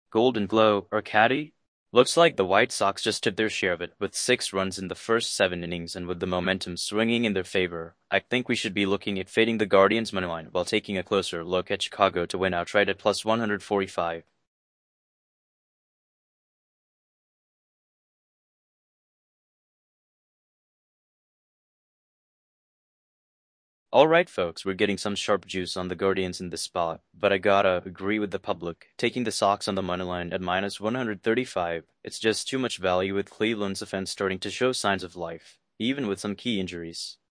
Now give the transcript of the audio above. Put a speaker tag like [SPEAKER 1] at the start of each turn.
[SPEAKER 1] Golden Glow, or Caddy? Looks like the White Sox just took their share of it, with 6 runs in the first 7 innings and with the momentum swinging in their favor. I think we should be looking at fading the Guardians' moneyline while taking a closer look at Chicago to win outright at plus 145. Alright folks, we're getting some sharp juice on the Guardians in this spot, but I gotta agree with the public. Taking the Sox on the moneyline at minus 135, it's just too much value with Cleveland's offense starting to show signs of life, even with some key injuries.